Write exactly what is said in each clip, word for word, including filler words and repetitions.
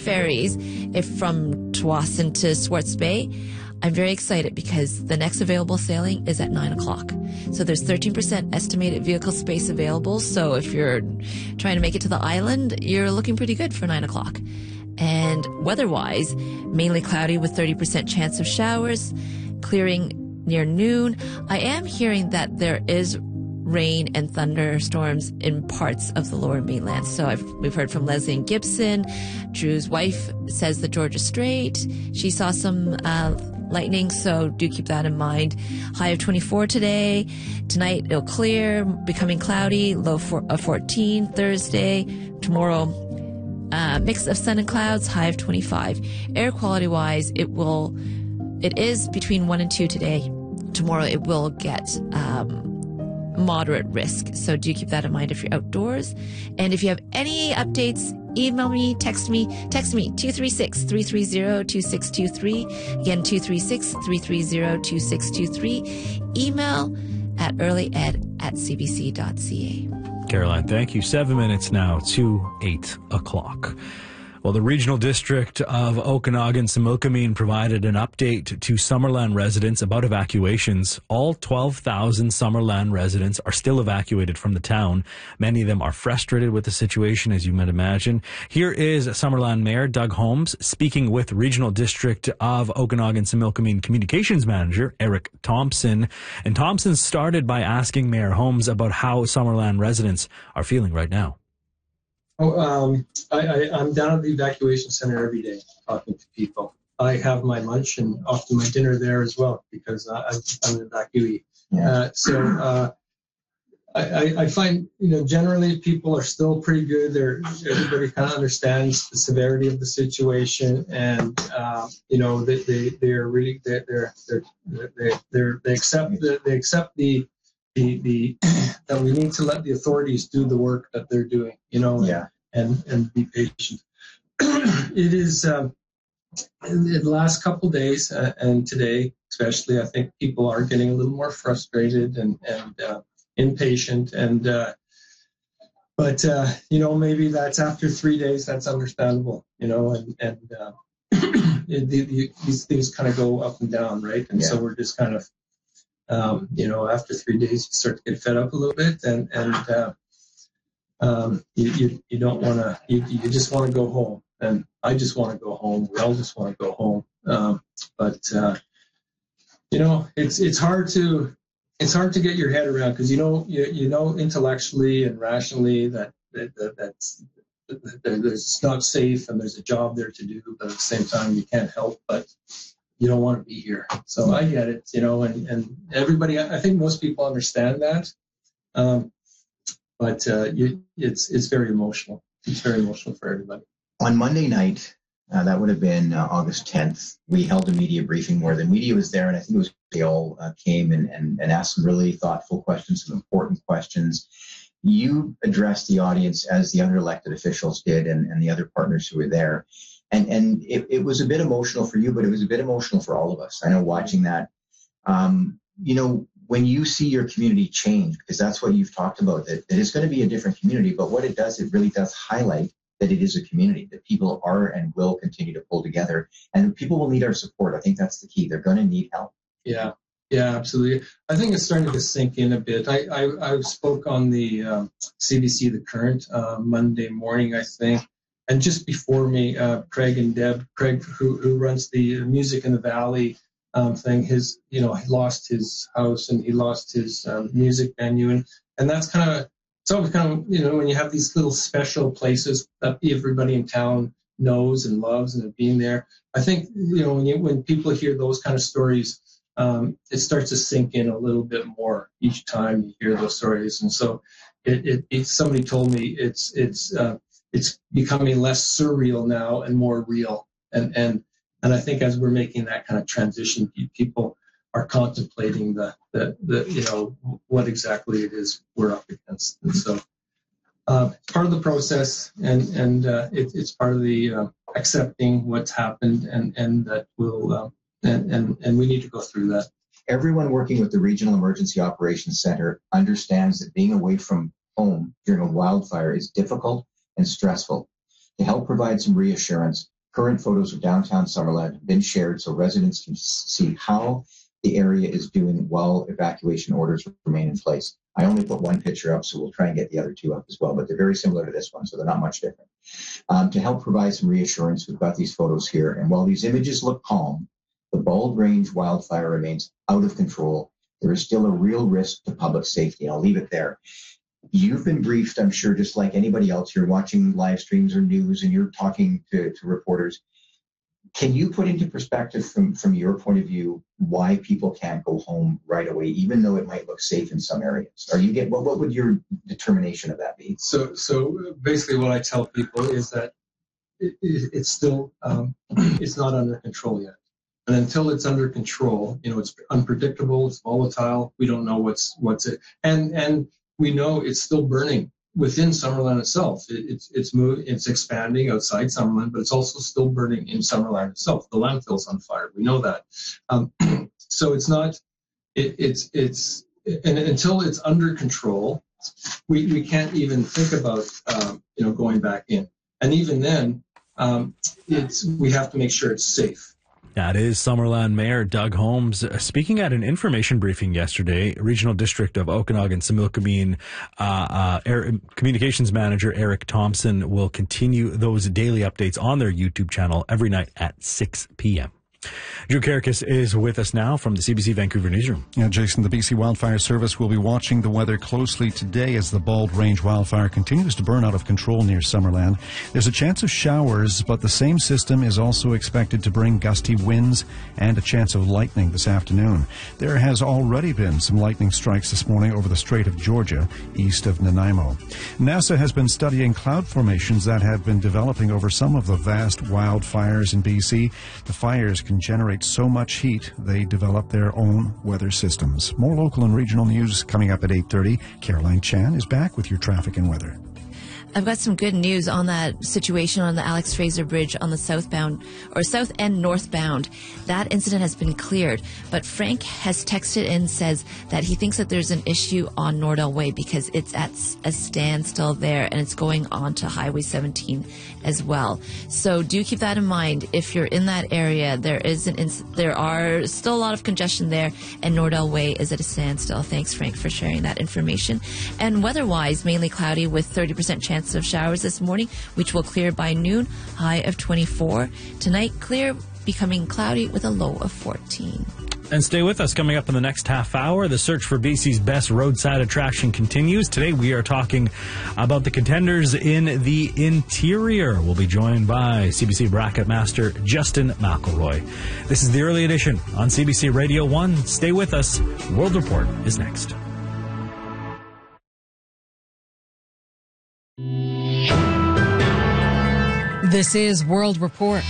ferries, if from Tsawwassen to Swartz Bay, I'm very excited because the next available sailing is at nine o'clock. So there's thirteen percent estimated vehicle space available. So if you're trying to make it to the island, you're looking pretty good for nine o'clock. And weather-wise, mainly cloudy with thirty percent chance of showers, clearing near noon. I am hearing that there is rain and thunderstorms in parts of the lower mainland. So I've, we've heard from Leslie and Gibson. Drew's wife says the Georgia Strait. She saw some uh, lightning, so do keep that in mind. High of twenty-four today. Tonight it'll clear, becoming cloudy, low for, uh, fourteen. Thursday, tomorrow, uh, mix of sun and clouds, high of twenty-five. Air quality wise, it will, it is between one and two today. Tomorrow it will get um, moderate risk. So do keep that in mind if you're outdoors. And if you have any updates, email me, text me, text me, two three six, three three zero, two six two three. Again, two three six, three three zero, two six two three. Email at earlyed at c b c dot c a. Caroline, thank you. Seven minutes now to eight o'clock. Well, the Regional District of Okanagan-Similkameen provided an update to Summerland residents about evacuations. All twelve thousand Summerland residents are still evacuated from the town. Many of them are frustrated with the situation, as you might imagine. Here is Summerland Mayor Doug Holmes speaking with Regional District of Okanagan-Similkameen Communications Manager Eric Thompson. And Thompson started by asking Mayor Holmes about how Summerland residents are feeling right now. Oh, um, I, I, I'm down at the evacuation center every day talking to people. I have my lunch and often my dinner there as well because I, I'm an evacuee. Yeah. Uh, so uh, I, I find, you know, generally people are still pretty good. They're, everybody kind of understands the severity of the situation, and uh, you know, they, they they're really they're they're they're, they're, they're they accept the, they accept the the the that we need to let the authorities do the work that they're doing, you know, yeah. and, and be patient. It is, um, in the last couple of days uh, and today, especially, I think people are getting a little more frustrated and, and uh, impatient. And, uh, but, uh, you know, maybe that's after three days, that's understandable, you know, and, and uh, it, the, the, these things kind of go up and down, right? And yeah. so we're just kind of, Um, you know, after three days, you start to get fed up a little bit, and and uh, um, you, you you don't want to, you you just want to go home, and I just want to go home. We all just want to go home, um, but uh, you know, it's it's hard to it's hard to get your head around because you know you you know intellectually and rationally that that, that that's that it's not safe and there's a job there to do, but at the same time you can't help but. You don't want to be here. So I get it, you know, and, and everybody, I think most people understand that. Um, but uh, you, it's it's very emotional. It's very emotional for everybody. On Monday night, uh, that would have been uh, August tenth, we held a media briefing where the media was there, and I think it was they all uh, came and, and, and asked some really thoughtful questions, some important questions. You addressed the audience as the other elected officials did and, and the other partners who were there. And and it, it was a bit emotional for you, but it was a bit emotional for all of us. I know watching that, um, you know, when you see your community change, because that's what you've talked about, that, that it's going to be a different community, but what it does, it really does highlight that it is a community, that people are and will continue to pull together, and people will need our support. I think that's the key. They're going to need help. Yeah, yeah, absolutely. I think it's starting to sink in a bit. I, I, I spoke on the um, C B C The Current uh, Monday morning, I think. And just before me, uh, Craig and Deb, Craig, who, who runs the Music in the Valley um, thing, his, you know, he lost his house and he lost his um, music venue. And, and that's kind of, it's always kind of, you know, when you have these little special places that everybody in town knows and loves and have been there. I think, you know, when you, when people hear those kind of stories, um, it starts to sink in a little bit more each time you hear those stories. And so it, it, it somebody told me it's, it's, uh, it's becoming less surreal now and more real. And, and, and I think as we're making that kind of transition, people are contemplating the, the, the you know, what exactly it is we're up against. And so uh, it's part of the process, and, and uh, it, it's part of the uh, accepting what's happened, and, and that will, uh, and, and, and we need to go through that. Everyone working with the Regional Emergency Operations Center understands that being away from home during a wildfire is difficult and stressful. To help provide some reassurance, current photos of downtown Summerland have been shared so residents can see how the area is doing while evacuation orders remain in place. I only put one picture up, so we'll try and get the other two up as well, but they're very similar to this one, so they're not much different. Um, to help provide some reassurance, we've got these photos here, and while these images look calm, the Bald Range wildfire remains out of control. There is still a real risk to public safety. I'll leave it there. You've been briefed, I'm sure, just like anybody else. You're watching live streams or news and you're talking to, to reporters. Can you put into perspective from, from your point of view why people can't go home right away, even though it might look safe in some areas? Are you get what, what would your determination of that be? So, so basically what I tell people is that it, it, it's still, um, it's not under control yet. And until it's under control, you know, it's unpredictable, it's volatile. We don't know what's, what's it. And, and we know it's still burning within Summerland itself. It, it's, it's moving, it's expanding outside Summerland, but it's also still burning in Summerland itself. The landfill's on fire. We know that. Um, so it's not, it, it's, it's, and until it's under control, we, we can't even think about, um, you know, going back in. And even then, um, it's, we have to make sure it's safe. That is Summerland Mayor Doug Holmes uh, speaking at an information briefing yesterday. Regional District of Okanagan-Similkameen uh, uh, Air, Communications Manager Eric Thompson will continue those daily updates on their YouTube channel every night at six p.m. Drew Karakis is with us now from the C B C Vancouver newsroom. Yeah, Jason, the B C Wildfire Service will be watching the weather closely today as the Bald Range wildfire continues to burn out of control near Summerland. There's a chance of showers, but the same system is also expected to bring gusty winds and a chance of lightning this afternoon. There has already been some lightning strikes this morning over the Strait of Georgia, east of Nanaimo. NASA has been studying cloud formations that have been developing over some of the vast wildfires in B C. The fires can generate so much heat, they develop their own weather systems. More local and regional news coming up at eight thirty. Caroline Chan is back with your traffic and weather. I've got some good news on that situation on the Alex Fraser Bridge on the southbound or south and northbound. That incident has been cleared, but Frank has texted and says that he thinks that there's an issue on Nordell Way because it's at a standstill there and it's going on to Highway seventeen as well. So do keep that in mind. If you're in that area, there is an ins- there are still a lot of congestion there, and Nordell Way is at a standstill. Thanks, Frank, for sharing that information. And weather-wise, mainly cloudy with thirty percent chance of showers this morning, which will clear by noon, high of twenty-four. Tonight, clear, becoming cloudy with a low of fourteen. And stay with us. Coming up in the next half hour, the search for B C's best roadside attraction continues. Today we are talking about the contenders in the interior. We'll be joined by C B C bracket master Justin McElroy. This is the early edition on C B C Radio one. Stay with us. World Report is next. This is World Report.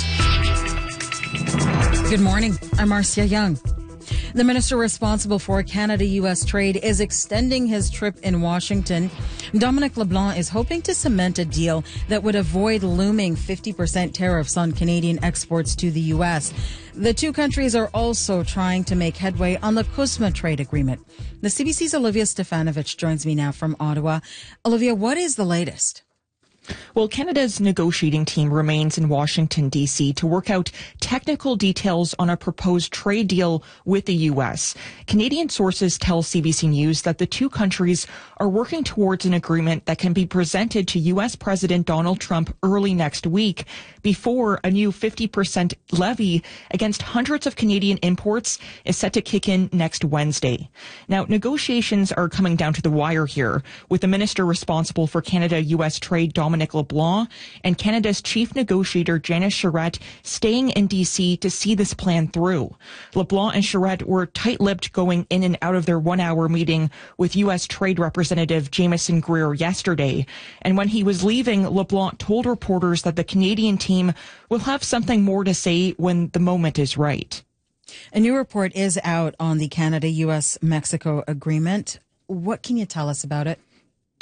Good morning. I'm Marcia Young. The minister responsible for Canada-U S trade is extending his trip in Washington. Dominic LeBlanc is hoping to cement a deal that would avoid looming fifty percent tariffs on Canadian exports to the U S. The two countries are also trying to make headway on the CUSMA trade agreement. The C B C's Olivia Stefanovich joins me now from Ottawa. Olivia, what is the latest? Well, Canada's negotiating team remains in Washington, D C to work out technical details on a proposed trade deal with the U S. Canadian sources tell C B C News that the two countries are working towards an agreement that can be presented to U S President Donald Trump early next week before a new fifty percent levy against hundreds of Canadian imports is set to kick in next Wednesday. Now, negotiations are coming down to the wire here, with the minister responsible for Canada-U S trade, Dominic LeBlanc, and Canada's chief negotiator, Janice Charette, staying in D C to see this plan through. LeBlanc and Charette were tight-lipped going in and out of their one-hour meeting with U S Trade Representative Jameson Greer yesterday. And when he was leaving, LeBlanc told reporters that the Canadian team will have something more to say when the moment is right. A new report is out on the Canada-U S Mexico agreement. What can you tell us about it?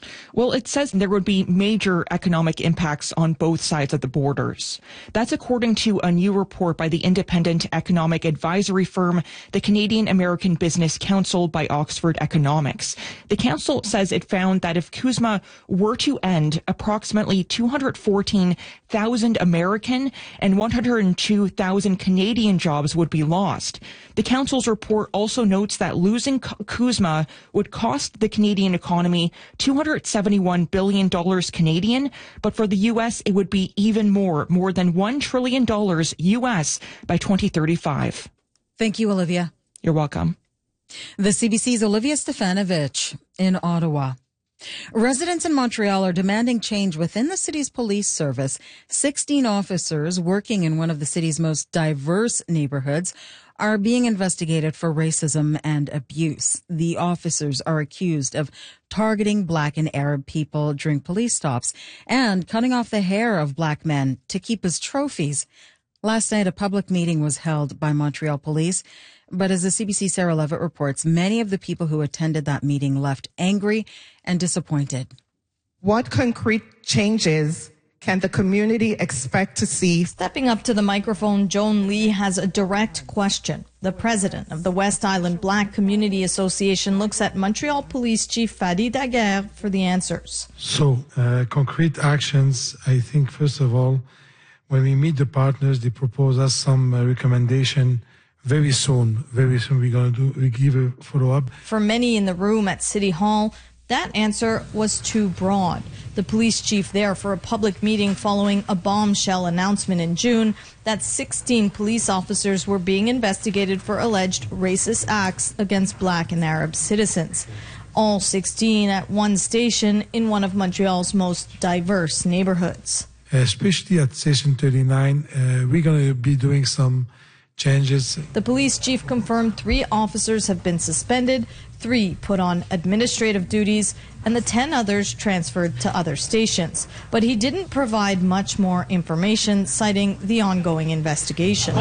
Well, it says there would be major economic impacts on both sides of the borders. That's according to a new report by the independent economic advisory firm, the Canadian American Business Council by Oxford Economics. The council says it found that if CUSMA were to end, approximately two hundred fourteen thousand American and one hundred two thousand Canadian jobs would be lost. The council's report also notes that losing CUSMA would cost the Canadian economy two hundred seventy-one billion dollars Canadian, but for the U S it would be even more, more than one trillion dollars U S by twenty thirty-five. Thank you, Olivia. You're welcome. The C B C's Olivia Stefanovich in Ottawa. Residents in Montreal are demanding change within the city's police service. sixteen officers working in one of the city's most diverse neighborhoods are being investigated for racism and abuse. The officers are accused of targeting Black and Arab people during police stops and cutting off the hair of Black men to keep as trophies. Last night, a public meeting was held by Montreal police, but as the C B C's Sarah Levitt reports, many of the people who attended that meeting left angry and disappointed. What concrete changes can the community expect to see? Stepping up to the microphone, Joan Lee has a direct question. The president of the West Island Black Community Association looks at Montreal Police Chief Fadi Daguerre for the answers. So, uh, concrete actions, I think, first of all, when we meet the partners, they propose us some uh, recommendation very soon. Very soon we're going to do, we give a follow-up. For many in the room at City Hall, that answer was too broad. The police chief there for a public meeting following a bombshell announcement in June that sixteen police officers were being investigated for alleged racist acts against Black and Arab citizens. All sixteen at one station in one of Montreal's most diverse neighborhoods. Especially at Station thirty-nine, uh, we're going to be doing some changes. The police chief confirmed three officers have been suspended, three put on administrative duties, and the ten others transferred to other stations. But he didn't provide much more information, citing the ongoing investigation.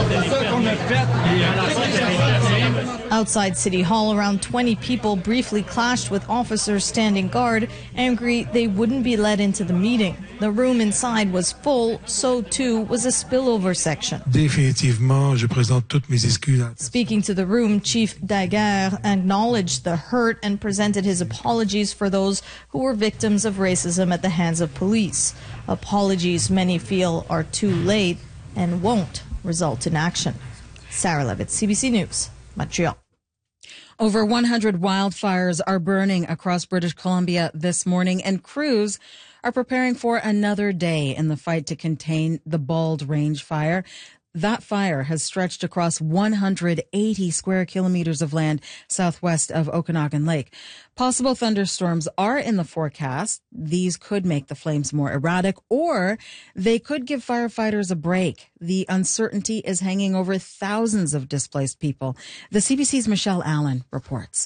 Outside City Hall, around twenty people briefly clashed with officers standing guard, angry they wouldn't be let into the meeting. The room inside was full, so too was a spillover section. Définitivement, je présente toutes mes excuses. Speaking to the room, Chief Daguerre acknowledged the hurt and presented his apologies for those who were victims of racism at the hands of police. Apologies many feel are too late and won't result in action. Sarah Levitt, C B C News, Montreal. Over one hundred wildfires are burning across British Columbia this morning, and crews are preparing for another day in the fight to contain the Bald Range fire. That fire has stretched across one hundred eighty square kilometers of land southwest of Okanagan Lake. Possible thunderstorms are in the forecast. These could make the flames more erratic, or they could give firefighters a break. The uncertainty is hanging over thousands of displaced people. The C B C's Michelle Allen reports.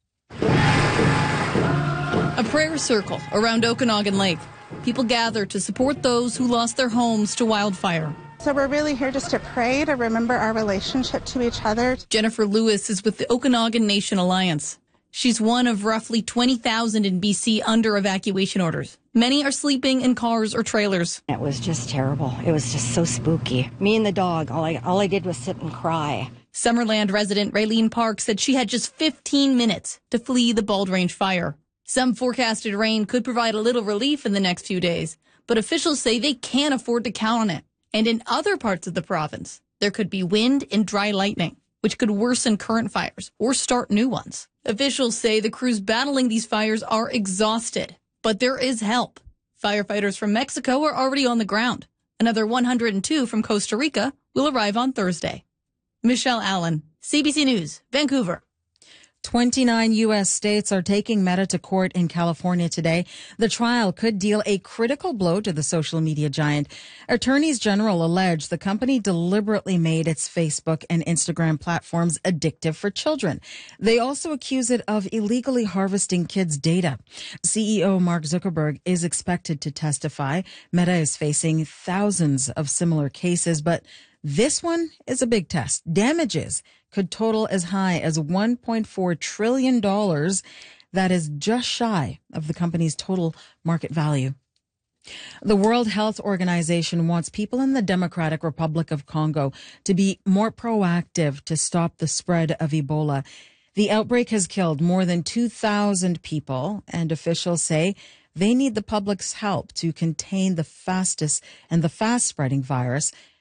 A prayer circle around Okanagan Lake. People gather to support those who lost their homes to wildfire. So we're really here just to pray, to remember our relationship to each other. Jennifer Lewis is with the Okanagan Nation Alliance. She's one of roughly twenty thousand in B C under evacuation orders. Many are sleeping in cars or trailers. It was just terrible. It was just so spooky. Me and the dog, all I, all I did was sit and cry. Summerland resident Raylene Park said she had just fifteen minutes to flee the Bald Range fire. Some forecasted rain could provide a little relief in the next few days, but officials say they can't afford to count on it. And in other parts of the province, there could be wind and dry lightning, which could worsen current fires or start new ones. Officials say the crews battling these fires are exhausted, but there is help. Firefighters from Mexico are already on the ground. Another one hundred two from Costa Rica will arrive on Thursday. Michelle Allen, C B C News, Vancouver. twenty-nine U S states are taking Meta to court in California today. The trial could deal a critical blow to the social media giant. Attorneys general allege the company deliberately made its Facebook and Instagram platforms addictive for children. They also accuse it of illegally harvesting kids' data. C E O Mark Zuckerberg is expected to testify. Meta is facing thousands of similar cases, but this one is a big test. Damages could total as high as one point four trillion dollars. That is just shy of the company's total market value. The World Health Organization wants people in the Democratic Republic of Congo to be more proactive to stop the spread of Ebola. The outbreak has killed more than two thousand people, and officials say they need the public's help to contain the fastest and the fast-spreading virus